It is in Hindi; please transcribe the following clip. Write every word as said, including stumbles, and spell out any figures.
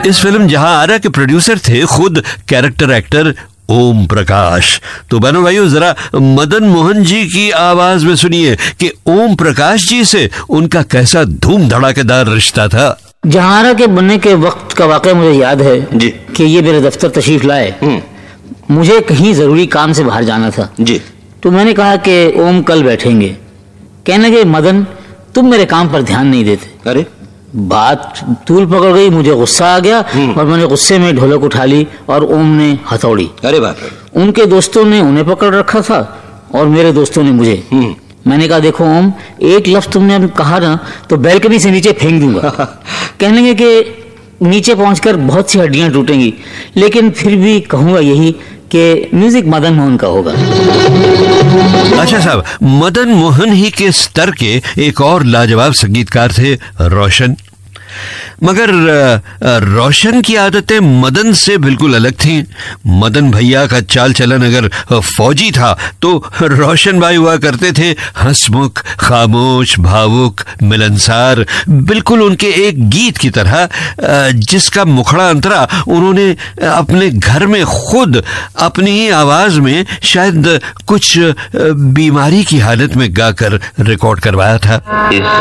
इस फिल्म जहांआरा के प्रोड्यूसर थे खुद कैरेक्टर एक्टर ओम प्रकाश। तो बहनों भाइयों, जरा मदन मोहन जी की आवाज में सुनिए कि ओम प्रकाश जी से उनका कैसा धूम धड़ाकेदार रिश्ता था। जहांआरा के बनने के वक्त का वाकया मुझे याद है जी कि ये मेरे दफ्तर तशरीफ लाए। मुझे कहीं जरूरी काम से बाहर जाना था जी। तो मैंने कहा कि ओम कल बैठेंगे। कहने लगे मदन तुम मेरे काम पर ध्यान नहीं देते। अरे बात तूल पकड़ गई, मुझे गुस्सा आ गया और मैंने गुस्से में ढोलक उठा ली और ओम ने हथौड़ी। अरे बाप। उनके दोस्तों ने उन्हें पकड़ रखा था और मेरे दोस्तों ने मुझे। मैंने कहा देखो ओम, एक लफ्ज तुमने अब कहा ना तो बैल्कनी से नीचे फेंक दूंगा। कहने लगे कि नीचे पहुंचकर बहुत सी हड्डियां टूटेंगी, लेकिन फिर भी कहूंगा यही कि म्यूजिक मदन मोहन का होगा। अच्छा साहब, मदन मोहन ही के स्तर के एक और लाजवाब संगीतकार थे रोशन। मगर रोशन की आदतें मदन से बिल्कुल अलग थीं। मदन भैया का चाल चलन अगर फौजी था तो रोशन भाई हुआ करते थे हंसमुख, खामोश, भावुक, मिलनसार, बिल्कुल उनके एक गीत की तरह, जिसका मुखड़ा अंतरा उन्होंने अपने घर में खुद अपनी ही आवाज में शायद कुछ बीमारी की हालत में गाकर रिकॉर्ड करवाया था।